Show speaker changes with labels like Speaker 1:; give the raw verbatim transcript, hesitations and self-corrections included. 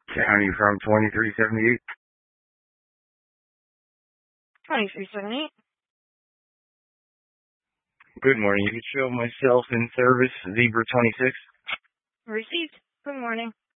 Speaker 1: County from twenty-three seventy-eight.
Speaker 2: twenty-three seventy-eight.
Speaker 1: Good morning. You can show myself in service, Zebra twenty-six.
Speaker 2: Received. Good morning.